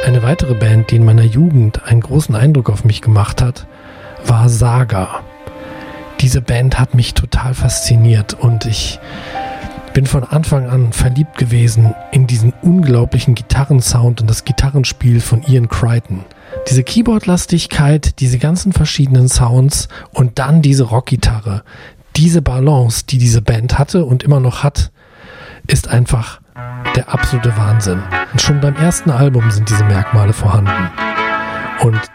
Eine weitere Band, die in meiner Jugend einen großen Eindruck auf mich gemacht hat, war Saga. Diese Band hat mich total fasziniert und ich bin von Anfang an verliebt gewesen in diesen unglaublichen Gitarrensound und das Gitarrenspiel von Ian Crichton. Diese Keyboard-Lastigkeit, diese ganzen verschiedenen Sounds und dann diese Rockgitarre. Diese Balance, die diese Band hatte und immer noch hat, ist einfach der absolute Wahnsinn. Und schon beim ersten Album sind diese Merkmale vorhanden. Und